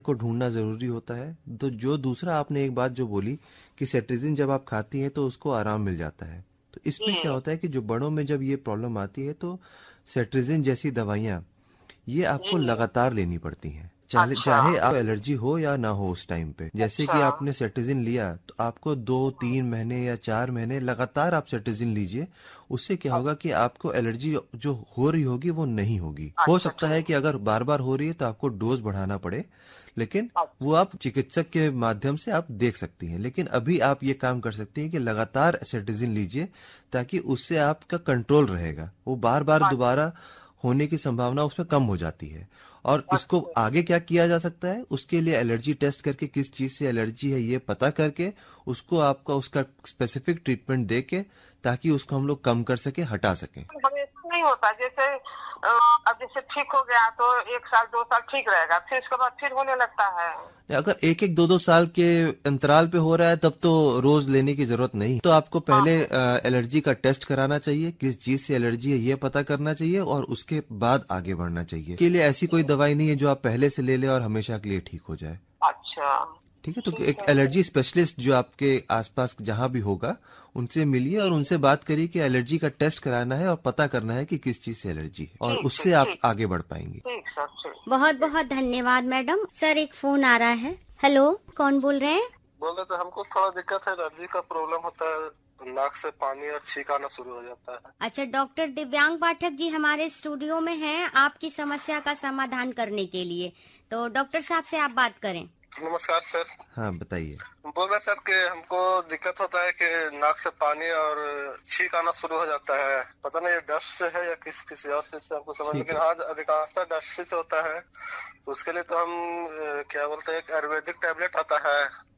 को ढूंढना जरूरी होता है। तो जो दूसरा आपने एक बात जो बोली कि सेट्रिजिन जब आप खाती हैं तो उसको आराम मिल जाता है, तो इसमें क्या होता है कि जो बड़ों में जब ये प्रॉब्लम आती है तो सेट्रिजिन जैसी दवाइयाँ ये आपको लगातार लेनी पड़ती हैं, चाहे चाहे आप एलर्जी हो या ना हो। उस टाइम पे जैसे कि आपने सेट्रिजिन लिया तो आपको 2-3 महीने या 4 महीने लगातार आप सेट्रिजिन लीजिए। उससे क्या होगा कि आपको एलर्जी जो हो रही होगी वो नहीं होगी। हो सकता है कि अगर बार बार हो रही है तो आपको डोज बढ़ाना पड़े, लेकिन वो आप चिकित्सक के माध्यम से आप देख सकती हैं। लेकिन अभी आप ये काम कर सकती हैं कि लगातार सेट्रिजिन लीजिए, ताकि उससे आपका कंट्रोल रहेगा। वो बार बार दोबारा होने की संभावना उसमें कम हो जाती है। और इसको आगे क्या किया जा सकता है, उसके लिए एलर्जी टेस्ट करके किस चीज से एलर्जी है ये पता करके उसको आपका उसका स्पेसिफिक ट्रीटमेंट दे के, ताकि उसको हम लोग कम कर सके, हटा सकें। हमेशा नहीं होता, जैसे अब जैसे ठीक हो गया तो 1 साल 2 साल ठीक रहेगा, फिर उसके बाद फिर होने लगता है। अगर 1-1 2-2 साल के अंतराल पे हो रहा है तब तो रोज लेने की जरूरत नहीं। तो आपको पहले एलर्जी का टेस्ट कराना चाहिए, किस चीज से एलर्जी है ये पता करना चाहिए, और उसके बाद आगे बढ़ना चाहिए। के लिए ऐसी कोई दवाई नहीं है जो आप पहले से ले ले और हमेशा के लिए ठीक हो जाए। अच्छा, ठीक है, तो एक एलर्जी स्पेशलिस्ट जो आपके आसपास जहां भी होगा उनसे मिलिए और उनसे बात करिए कि एलर्जी का टेस्ट कराना है और पता करना है कि किस चीज से एलर्जी है, और उससे आप आगे बढ़ पाएंगे। बहुत बहुत धन्यवाद मैडम। सर एक फोन आ रहा है। हेलो, कौन बोल रहे हैं? बोल रहे थे हमको थोड़ा दिक्कत है, एलर्जी का प्रॉब्लम होता है, नाक से पानी और छींक आना शुरू हो जाता है। अच्छा, डॉक्टर दिव्यांग पाठक जी हमारे स्टूडियो में हैं आपकी समस्या का समाधान करने के लिए, तो डॉक्टर साहब से आप बात करें। नमस्कार सर। हाँ बताइए। बोल रहे सर कि हमको दिक्कत होता है कि नाक से पानी और छींक आना शुरू हो जाता है। पता नहीं ये डस्ट से है या किसी और चीज से, हमको समझ, लेकिन आज अधिकांशतः डस्ट से होता है। तो उसके लिए तो हम क्या बोलते हैं, एक आयुर्वेदिक टैबलेट आता है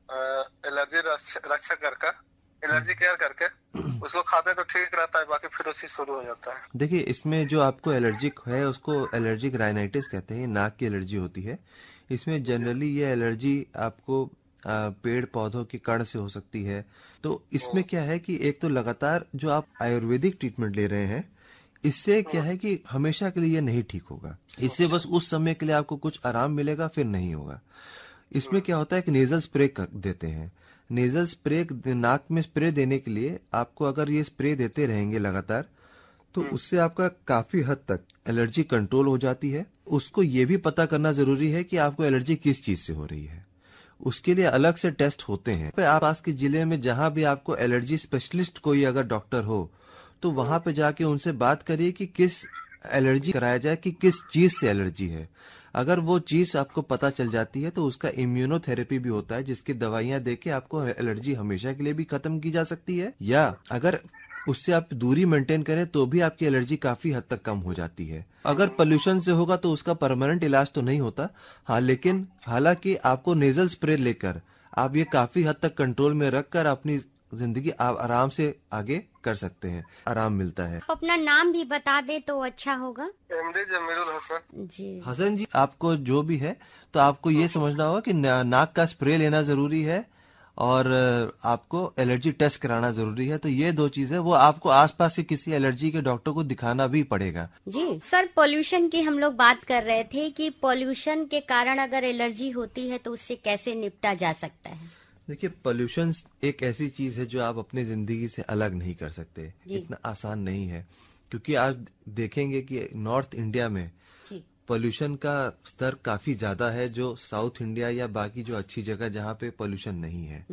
एलर्जी रक्षा करके, एलर्जी केयर करके, उसको खाते हैं तो ठीक रहता है, बाकी फिर उसी शुरू हो जाता है। देखिए, इसमें जो आपको एलर्जिक है उसको एलर्जिक राइनाइटिस कहते हैं, नाक की एलर्जी होती है। इसमें जनरली ये एलर्जी आपको पेड़ पौधों के कण से हो सकती है। तो इसमें क्या है कि एक तो लगातार जो आप आयुर्वेदिक ट्रीटमेंट ले रहे हैं, इससे क्या है कि हमेशा के लिए ये नहीं ठीक होगा। इससे बस उस समय के लिए आपको कुछ आराम मिलेगा, फिर नहीं होगा। इसमें क्या होता है कि नेजल स्प्रे कर देते हैं। नेजल स्प्रे, नाक में स्प्रे देने के लिए आपको अगर ये स्प्रे देते रहेंगे लगातार, तो उससे आपका काफी हद तक एलर्जी कंट्रोल हो जाती है। उसको ये भी पता करना जरूरी है कि आपको एलर्जी किस चीज से हो रही है। उसके लिए अलग से टेस्ट होते हैं। आप पास के जिले में जहां भी आपको एलर्जी स्पेशलिस्ट कोई अगर डॉक्टर हो, तो वहां पे जाके उनसे बात करिए कि किस एलर्जी कराया जाए, कि किस चीज से एलर्जी है। अगर वो चीज आपको पता चल जाती है तो उसका इम्यूनोथेरेपी भी होता है, जिसकी दवाइयां देके आपको एलर्जी हमेशा के लिए भी खत्म की जा सकती है, या अगर उससे आप दूरी मेंटेन करें तो भी आपकी एलर्जी काफी हद तक कम हो जाती है। अगर पोल्यूशन से होगा तो उसका परमानेंट इलाज तो नहीं होता, हाँ, लेकिन हालांकि आपको नेजल स्प्रे लेकर आप ये काफी हद तक कंट्रोल में रखकर अपनी जिंदगी आप आराम से आगे कर सकते हैं, आराम मिलता है। आप अपना नाम भी बता दे तो अच्छा होगा। एमडी जमीरुल हसन जी। हसन जी, आपको जो भी है तो आपको ये समझना होगा कि नाक का स्प्रे लेना जरूरी है और आपको एलर्जी टेस्ट कराना जरूरी है। तो ये 2 चीजें वो आपको आसपास के किसी एलर्जी के डॉक्टर को दिखाना भी पड़ेगा। जी सर, पोल्यूशन की हम लोग बात कर रहे थे कि पोल्यूशन के कारण अगर एलर्जी होती है तो उससे कैसे निपटा जा सकता है। देखिए, पोल्यूशन एक ऐसी चीज है जो आप अपनी जिंदगी से अलग नहीं कर सकते। इतना आसान नहीं है, क्योंकि आज देखेंगे कि नॉर्थ इंडिया में पोल्यूशन का स्तर काफी ज्यादा है, जो साउथ इंडिया या बाकी जो अच्छी जगह जहाँ पे पोल्यूशन नहीं है।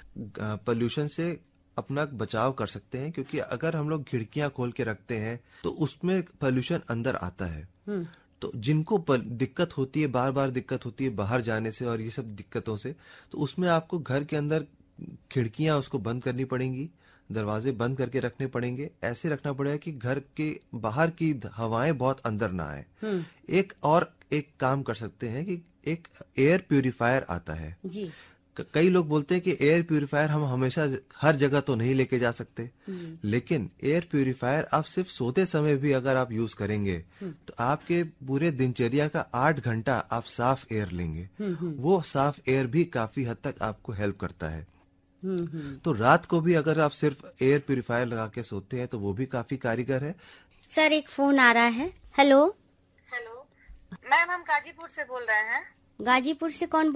पोल्यूशन से अपना बचाव कर सकते हैं, क्योंकि अगर हम लोग खिड़कियां खोल के रखते हैं तो उसमें पोल्यूशन अंदर आता है। तो जिनको दिक्कत होती है, बार बार दिक्कत होती है बाहर जाने से और ये सब दिक्कतों से, तो उसमें आपको घर के अंदर खिड़कियां उसको बंद करनी पड़ेंगी, दरवाजे बंद करके रखने पड़ेंगे। ऐसे रखना पड़ेगा कि घर के बाहर की हवाएं बहुत अंदर ना आए। एक काम कर सकते हैं कि एक एयर प्यूरिफायर आता है। जी। कई लोग बोलते हैं कि एयर प्यूरिफायर हम हमेशा हर जगह तो नहीं लेके जा सकते, लेकिन एयर प्यूरिफायर आप सिर्फ सोते समय भी अगर आप यूज करेंगे तो आपके पूरे दिनचर्या का 8 घंटा आप साफ एयर लेंगे। वो साफ एयर भी काफी हद तक आपको हेल्प करता है। तो रात को भी अगर आप सिर्फ एयर प्यूरिफायर लगा के सोते हैं तो वो भी काफी कारगर है। सर एक फोन आ रहा है। हेलो। हेलो मैम, हम गाजीपुर से बोल रहे हैं। गाजीपुर से कौन